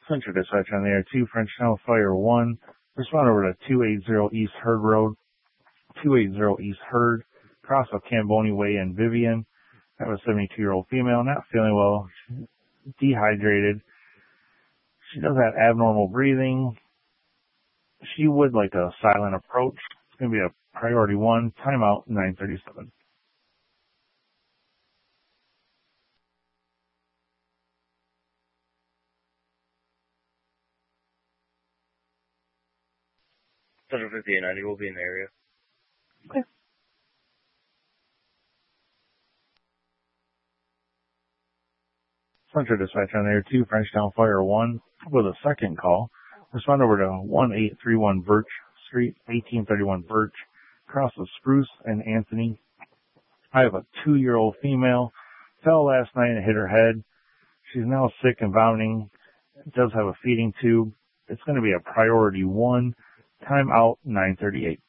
Central Dispatch on the air 2, French Town Fire 1. Respond over to 280 East Herd Road, 280 East Herd, cross of Camboni Way and Vivian. I have a 72-year-old female, not feeling well, dehydrated. She does have abnormal breathing. She would like a silent approach. It's going to be a priority 1, timeout 9:37. Central 5890 will be in the area. Okay. Central Dispatch on air 2, Frenchtown Fire 1, with a second call. Respond over to 1831 Birch Street, 1831 Birch, across of Spruce and Anthony. I have a 2-year-old female, fell last night and hit her head. She's now sick and vomiting. Does have a feeding tube. It's going to be a priority 1, time out 9:38.